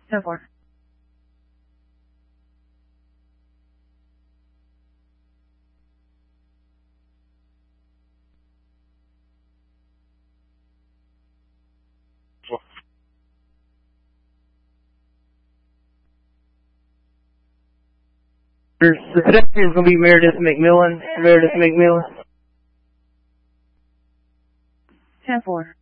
10-4. The secretary is going to be Meredith McMillan. 10-4.